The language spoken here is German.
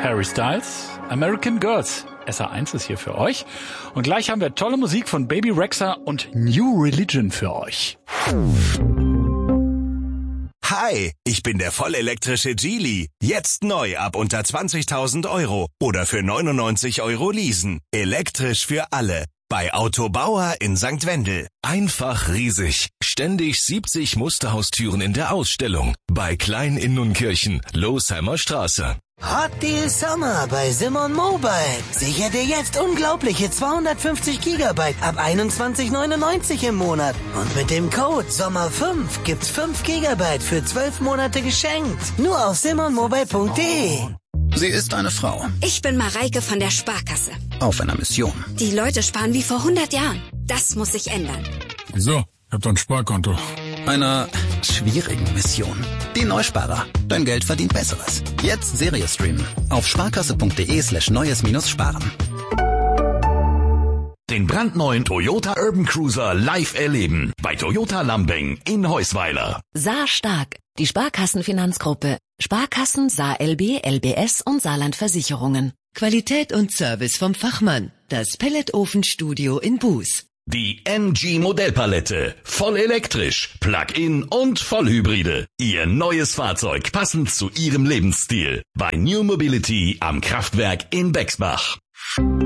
Harry Styles, American Girls. SA1 ist hier für euch. Und gleich haben wir tolle Musik von Baby Rexha und New Religion für euch. Hi, ich bin der vollelektrische Geely. Jetzt neu ab unter 20.000 Euro oder für 99 Euro leasen. Elektrisch für alle. Bei Autobauer in St. Wendel. Einfach riesig. Ständig 70 Musterhaustüren in der Ausstellung. Bei Klein in Nunkirchen, Losheimer Straße. Hot Deal Summer bei Simon Mobile. Sicher dir jetzt unglaubliche 250 Gigabyte ab 21,99 im Monat. Und mit dem Code SOMMER5 gibt's 5 Gigabyte für 12 Monate geschenkt. Nur auf simonmobile.de. Sie ist eine Frau. Ich bin Mareike von der Sparkasse. Auf einer Mission. Die Leute sparen wie vor 100 Jahren. Das muss sich ändern. Wieso? Ich hab doch ein Sparkonto. Einer schwierigen Mission. Die Neusparer. Dein Geld verdient Besseres. Jetzt Serie streamen. Auf sparkasse.de/neues-sparen. Den brandneuen Toyota Urban Cruiser live erleben. Bei Toyota Lambing in Heusweiler. Saar Stark. Die Sparkassenfinanzgruppe. Sparkassen, Saar LB, LBS und Saarland Versicherungen. Qualität und Service vom Fachmann. Das Pelletofenstudio in Buß. Die MG Modellpalette. Voll elektrisch, Plug-in und Vollhybride. Ihr neues Fahrzeug passend zu Ihrem Lebensstil. Bei New Mobility am Kraftwerk in Bexbach.